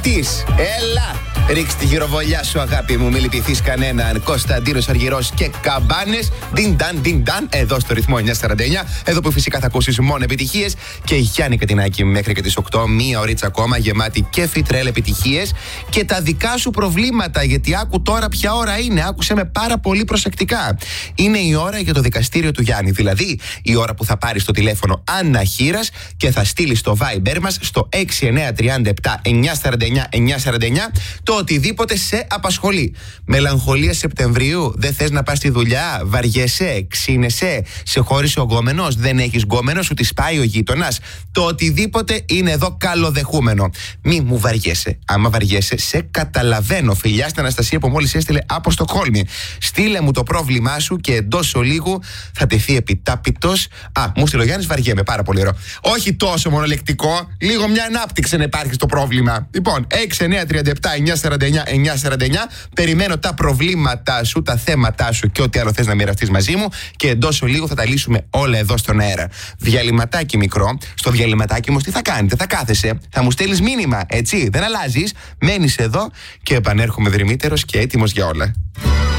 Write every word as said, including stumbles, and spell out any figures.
της. Έλα! Ρίξ τη γυροβολιά σου, αγάπη μου, μη λυπηθείς κανέναν. Κωνσταντίνος Αργυρός και Καμπάνες. Διν ταν, διν ταν, εδώ στο ρυθμό εννιακόσια σαράντα εννιά. Εδώ που φυσικά θα ακούσεις μόνο επιτυχίες. Και Γιάννη Κατινάκη μέχρι και τις οκτώ. Μία ωρίτσα ακόμα γεμάτη και φιτρέλ επιτυχίες. Και τα δικά σου προβλήματα. Γιατί άκου τώρα ποια ώρα είναι. Άκουσε με πάρα πολύ προσεκτικά. Είναι η ώρα για το δικαστήριο του Γιάννη. Δηλαδή η ώρα που θα πάρεις το τηλέφωνο Άννα Χήρας και θα στείλεις το Viber μας στο έξι εννιά τρία επτά εννιακόσια σαράντα εννιά εννιακόσια σαράντα εννιά το οτιδήποτε σε απασχολεί. Μελαγχολία Σεπτεμβρίου, δεν θες να πας στη δουλειά, βαριέσαι, ξύνεσαι, σε χώρισε ο γκόμενος, δεν έχεις γκόμενο, σου τη σπάει ο γείτονας. Το οτιδήποτε είναι εδώ καλοδεχούμενο. Μη μου βαριέσαι. Άμα βαριέσαι, σε καταλαβαίνω. Φιλιά στην Αναστασία που μόλις έστειλε από Στοκχόλμη. Στείλε μου το πρόβλημά σου και εντός ολίγου θα τεθεί επιτάπητος. Α, μου στείλε ο Γιάννης, βαριέμαι, πάρα πολύ ωραίο. Όχι τόσο μονολεκτικό, λίγο μια ανάπτυξη να υπάρχει στο πρόβλημα. Λοιπόν, έξι εννιά τρία επτά εννιακόσια σαράντα εννιά εννιακόσια σαράντα εννιά. Περιμένω τα προβλήματά σου, τα θέματά σου και ό,τι άλλο θες να μοιραστείς μαζί μου και εντός ολίγου θα τα λύσουμε όλα εδώ στον αέρα. Διαλυματάκι μικρό. Στο διαλυματάκι όμως τι θα κάνετε, θα κάθεσαι, θα μου στέλνεις μήνυμα, έτσι, δεν αλλάζεις, μένεις εδώ και επανέρχομαι δρυμύτερος και έτοιμος για όλα.